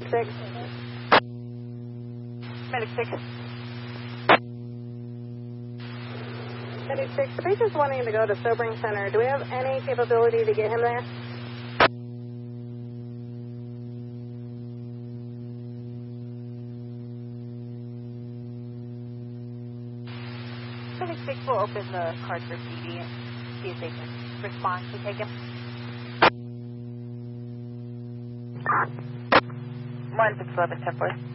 6. Medic 6. Medic 6, the patient's wanting to go to Sobering Center. Do we have any capability to get him there? Medic 6 will open the card for PD and see if they can respond to take him. 1611, 10-4.